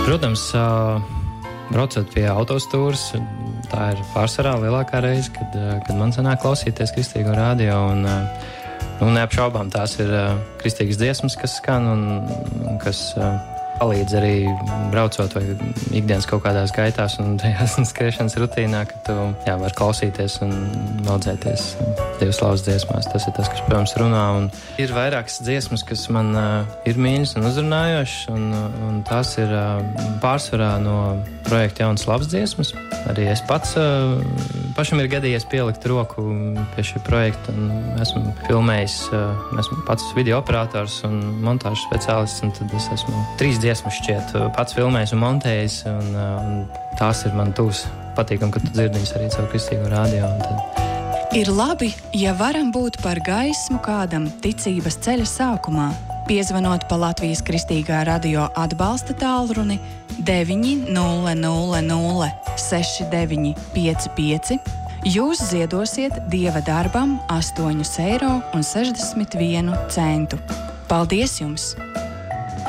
Protams, braucot pie autostūras, tā ir pārsvarā lielākā reize, kad man sanāk klausīties kristīgo radio. Neapšaubām tās ir kristīgas dziesmas, kas skan un kas palīdz arī braucot vai ikdienas kaut kādās gaitās un tajās skriešanas rutīnā, ka tu var klausīties un audzēties Dieva slavas dziesmās. Tas ir tas, kas, protams, runā. Un ir vairākas dziesmas, kas man ir mīļas un uzrunājošas, un tās ir pārsvarā no projekta Jaunas labas dziesmas. Arī es pašam ir gadījies pielikt roku pie šī projekta, un esmu filmējis, esmu pats video operators un montāžas speciālists, un tad es esmu 3 dziesmas šķiet pats filmējis un montējis, un tās ir man tūs patīkam, ka tu dzirdi viņas arī caur kristīgo radio. Ir labi, ja varam būt par gaismu kādam ticības ceļa sākumā, piezvanot pa Latvijas Kristīgā radio atbalsta tālruni 900 6955. Jūs ziedosiet Dieva darbam 8,61 eiro. Paldies jums!